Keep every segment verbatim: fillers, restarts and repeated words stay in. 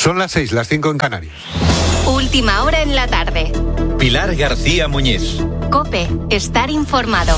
Son las seis, las cinco en Canarias. Última hora en la tarde. Pilar García Muñiz. COPE, estar informado.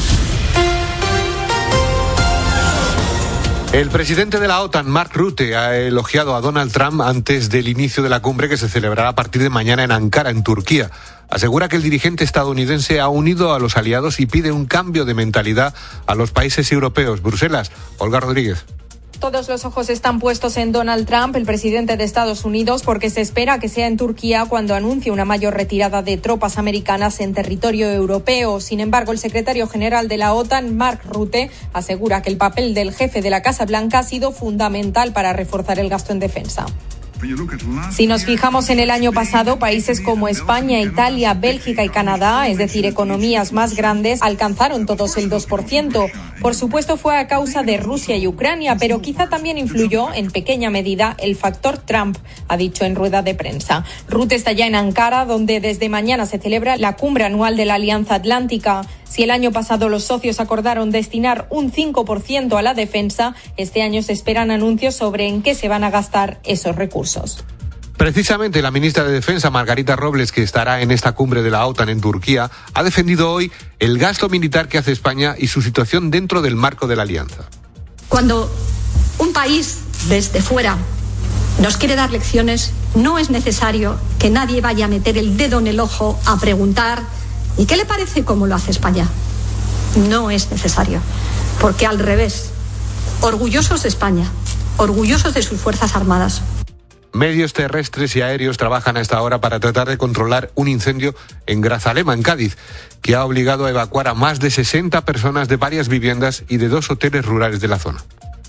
El presidente de la OTAN, Mark Rutte, ha elogiado a Donald Trump antes del inicio de la cumbre que se celebrará a partir de mañana en Ankara, en Turquía. Asegura que el dirigente estadounidense ha unido a los aliados y pide un cambio de mentalidad a los países europeos. Bruselas, Olga Rodríguez. Todos los ojos están puestos en Donald Trump, el presidente de Estados Unidos, porque se espera que sea en Turquía cuando anuncie una mayor retirada de tropas americanas en territorio europeo. Sin embargo, el secretario general de la OTAN, Mark Rutte, asegura que el papel del jefe de la Casa Blanca ha sido fundamental para reforzar el gasto en defensa. Si nos fijamos en el año pasado, países como España, Italia, Bélgica y Canadá, es decir, economías más grandes, alcanzaron todos el dos por ciento. Por supuesto, fue a causa de Rusia y Ucrania, pero quizá también influyó en pequeña medida el factor Trump, ha dicho en rueda de prensa. Rutte está ya en Ankara, donde desde mañana se celebra la cumbre anual de la Alianza Atlántica. Si el año pasado los socios acordaron destinar un cinco por ciento a la defensa, este año se esperan anuncios sobre en qué se van a gastar esos recursos. Precisamente la ministra de Defensa, Margarita Robles, que estará en esta cumbre de la OTAN en Turquía, ha defendido hoy el gasto militar que hace España y su situación dentro del marco de la alianza. Cuando un país desde fuera nos quiere dar lecciones, no es necesario que nadie vaya a meter el dedo en el ojo a preguntar ¿y qué le parece cómo lo hace España? No es necesario, porque al revés, orgullosos de España, orgullosos de sus Fuerzas Armadas. Medios terrestres y aéreos trabajan a esta hora para tratar de controlar un incendio en Grazalema, en Cádiz, que ha obligado a evacuar a más de sesenta personas de varias viviendas y de dos hoteles rurales de la zona.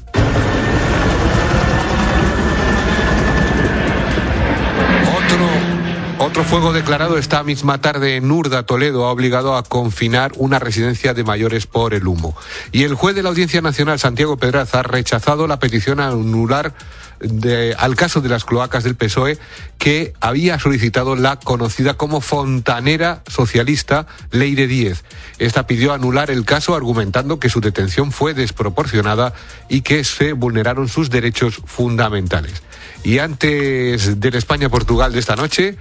Otro fuego declarado esta misma tarde en Urda, Toledo, ha obligado a confinar una residencia de mayores por el humo. Y el juez de la Audiencia Nacional, Santiago Pedraza, ha rechazado la petición a anular de, al caso de las cloacas del P S O E que había solicitado la conocida como fontanera socialista Leire Díez. Esta pidió anular el caso argumentando que su detención fue desproporcionada y que se vulneraron sus derechos fundamentales. Y antes del España-Portugal de esta noche,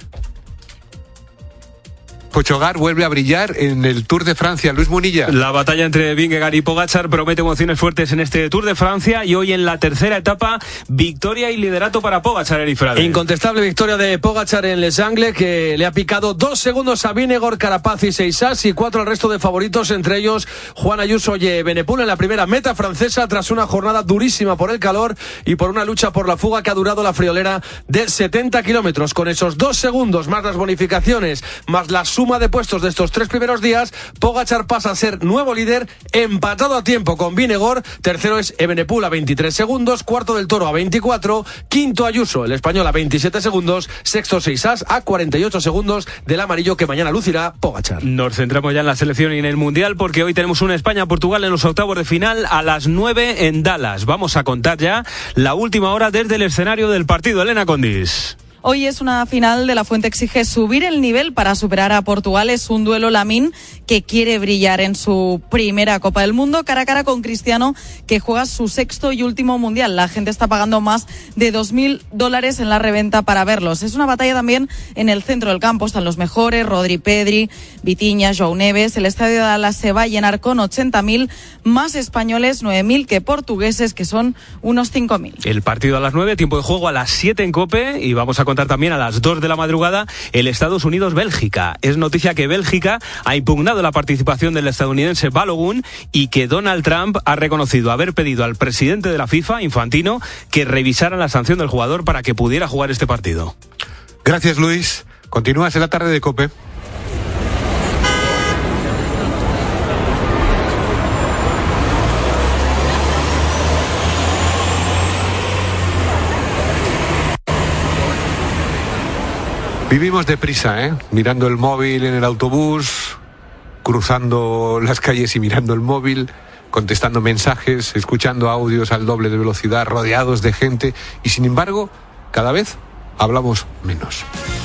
Pogačar vuelve a brillar en el Tour de Francia. Luis Munilla. La batalla entre Vingegaard y Pogačar promete emociones fuertes en este Tour de Francia y hoy en la tercera etapa, victoria y liderato para Pogačar, Eri Frade. Incontestable victoria de Pogačar en Les Angles, que le ha picado dos segundos a Vingegaard, Carapaz y Seixas y cuatro al resto de favoritos, entre ellos Juan Ayuso y Evenepoel en la primera meta francesa tras una jornada durísima por el calor y por una lucha por la fuga que ha durado la friolera de setenta kilómetros. Con esos dos segundos más las bonificaciones, más la suma de puestos de estos tres primeros días, Pogačar pasa a ser nuevo líder, empatado a tiempo con Vingegaard. Tercero es Evenepoel a veintitrés segundos, cuarto del Toro a veinticuatro, quinto Ayuso, el español, a veintisiete segundos, sexto Seixas a cuarenta y ocho segundos del amarillo que mañana lucirá Pogačar. Nos centramos ya en la selección y en el Mundial porque hoy tenemos una España-Portugal en los octavos de final a las nueve en Dallas. Vamos a contar ya la última hora desde el escenario del partido. Elena Condis. Hoy es una final de La Fuente, exige subir el nivel para superar a Portugal. Es un duelo Lamine que quiere brillar en su primera Copa del Mundo, cara a cara con Cristiano, que juega su sexto y último Mundial. La gente está pagando más de dos mil dólares en la reventa para verlos. Es una batalla también en el centro del campo. Están los mejores, Rodri, Pedri, Vitinha, João Neves. El estadio de Dallas se va a llenar con ochenta mil, más españoles, nueve mil que portugueses, que son unos cinco mil. El partido a las nueve, tiempo de juego a las siete en COPE, y vamos a contar también a las dos de la madrugada el Estados Unidos-Bélgica. Es noticia que Bélgica ha impugnado la participación del estadounidense Balogun y que Donald Trump ha reconocido haber pedido al presidente de la FIFA, Infantino, que revisara la sanción del jugador para que pudiera jugar este partido. Gracias, Luis. Continúas en la tarde de COPE. Vivimos deprisa, ¿eh? Mirando el móvil en el autobús, cruzando las calles y mirando el móvil, contestando mensajes, escuchando audios al doble de velocidad, rodeados de gente, y sin embargo, cada vez hablamos menos.